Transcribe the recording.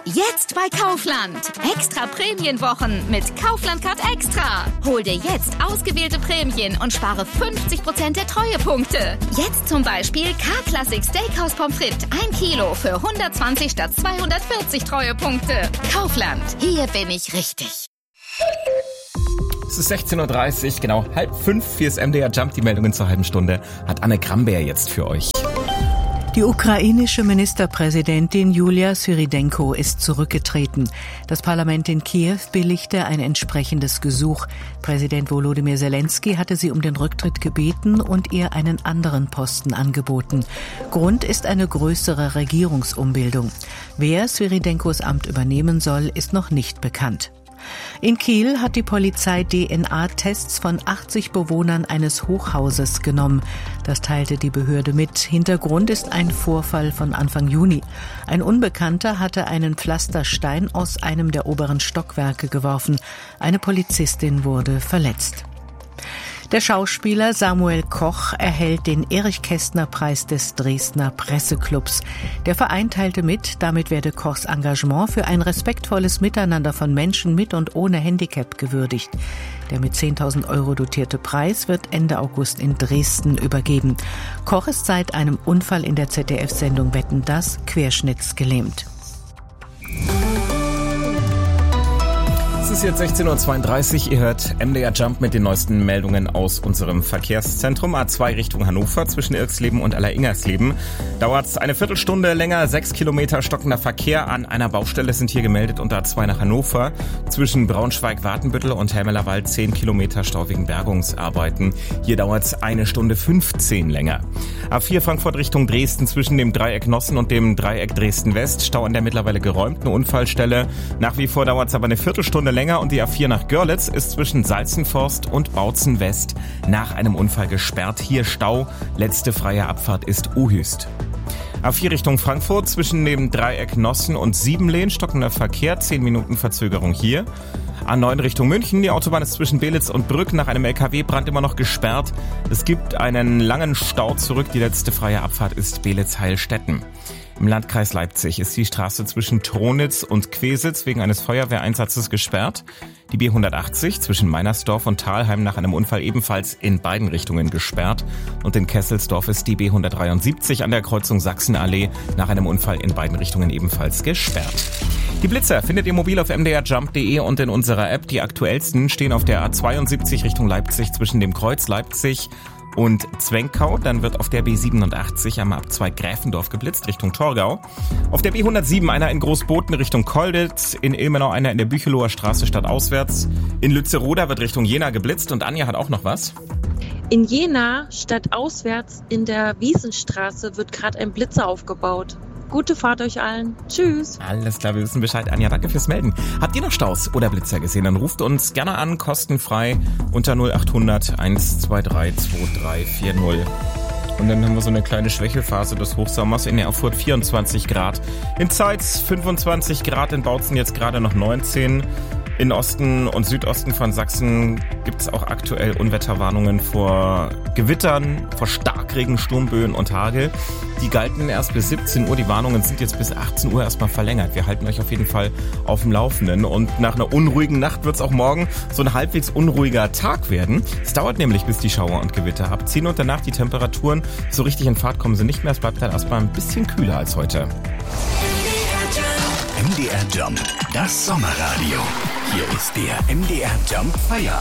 Jetzt bei Kaufland. Extra Prämienwochen mit Kaufland Card Extra. Hol dir jetzt ausgewählte Prämien und spare 50% der Treuepunkte. Jetzt zum Beispiel K-Classic Steakhouse Pommes frites 1 Kilo für 120 statt 240 Treuepunkte. Kaufland. Hier bin ich richtig. Es ist 16.30 Uhr, genau 4:30 fürs MDR Jump. Die Meldungen zur halben Stunde hat Anne Gramberg jetzt für euch. Die ukrainische Ministerpräsidentin Julia Syrydenko ist zurückgetreten. Das Parlament in Kiew billigte ein entsprechendes Gesuch. Präsident Volodymyr Zelensky hatte sie um den Rücktritt gebeten und ihr einen anderen Posten angeboten. Grund ist eine größere Regierungsumbildung. Wer Syrydenkos Amt übernehmen soll, ist noch nicht bekannt. In Kiel hat die Polizei DNA-Tests von 80 Bewohnern eines Hochhauses genommen. Das teilte die Behörde mit. Hintergrund ist ein Vorfall von Anfang Juni. Ein Unbekannter hatte einen Pflasterstein aus einem der oberen Stockwerke geworfen. Eine Polizistin wurde verletzt. Der Schauspieler Samuel Koch erhält den Erich-Kästner-Preis des Dresdner Presseclubs. Der Verein teilte mit, damit werde Kochs Engagement für ein respektvolles Miteinander von Menschen mit und ohne Handicap gewürdigt. Der mit 10.000 € dotierte Preis wird Ende August in Dresden übergeben. Koch ist seit einem Unfall in der ZDF-Sendung Wetten, dass querschnittsgelähmt. Es ist jetzt 16.32 Uhr, ihr hört MDR Jump mit den neuesten Meldungen aus unserem Verkehrszentrum. A2 Richtung Hannover zwischen Irxleben und Aller-Ingersleben. Dauert es eine Viertelstunde länger, 6 Kilometer stockender Verkehr an einer Baustelle sind hier gemeldet und A2 nach Hannover. Zwischen Braunschweig-Wartenbüttel und Helmelerwald 10 Kilometer Stau wegen Bergungsarbeiten. Hier dauert es 1 Stunde 15 länger. A4 Frankfurt Richtung Dresden zwischen dem Dreieck Nossen und dem Dreieck Dresden-West. Stau an der mittlerweile geräumten Unfallstelle. Nach wie vor dauert es aber eine Viertelstunde länger und die A4 nach Görlitz ist zwischen Salzenforst und Bautzen West nach einem Unfall gesperrt. Hier Stau. Letzte freie Abfahrt ist Uhüst. A4 Richtung Frankfurt zwischen dem Dreieck Nossen und Siebenlehn stockender Verkehr, 10 Minuten Verzögerung hier. A9 Richtung München, die Autobahn ist zwischen Belitz und Brück nach einem LKW-Brand immer noch gesperrt. Es gibt einen langen Stau zurück, die letzte freie Abfahrt ist Belitz-Heilstätten. Im Landkreis Leipzig ist die Straße zwischen Tronitz und Quesitz wegen eines Feuerwehreinsatzes gesperrt. Die B180 zwischen Meinersdorf und Thalheim nach einem Unfall ebenfalls in beiden Richtungen gesperrt. Und in Kesselsdorf ist die B173 an der Kreuzung Sachsenallee nach einem Unfall in beiden Richtungen ebenfalls gesperrt. Die Blitzer findet ihr mobil auf mdrjump.de und in unserer App. Die aktuellsten stehen auf der A72 Richtung Leipzig zwischen dem Kreuz Leipzig und Zwenkau. Dann wird auf der B87 am Abzweig Gräfendorf geblitzt Richtung Torgau. Auf der B107 einer in Großboten Richtung Kolditz, in Ilmenau einer in der Bücheloher Straße stadtauswärts. In Lützeroda wird Richtung Jena geblitzt und Anja hat auch noch was. In Jena stadtauswärts in der Wiesenstraße wird gerade ein Blitzer aufgebaut. Gute Fahrt euch allen. Tschüss. Alles klar, wir wissen Bescheid. Anja, danke fürs Melden. Habt ihr noch Staus oder Blitzer gesehen? Dann ruft uns gerne an, kostenfrei unter 0800 123 2340. Und dann haben wir so eine kleine Schwächelphase des Hochsommers. In Erfurt 24 Grad. In Zeitz 25 Grad. In Bautzen jetzt gerade noch 19. In Osten und Südosten von Sachsen gibt es auch aktuell Unwetterwarnungen vor Gewittern, vor Starkregen, Sturmböen und Hagel. Die galten erst bis 17 Uhr. Die Warnungen sind jetzt bis 18 Uhr erstmal verlängert. Wir halten euch auf jeden Fall auf dem Laufenden. Und nach einer unruhigen Nacht wird es auch morgen so ein halbwegs unruhiger Tag werden. Es dauert nämlich, bis die Schauer und Gewitter abziehen und danach die Temperaturen so richtig in Fahrt kommen sie nicht mehr. Es bleibt dann erstmal ein bisschen kühler als heute. MDR Jump, das Sommerradio. Hier ist der MDR Jump Feierabend.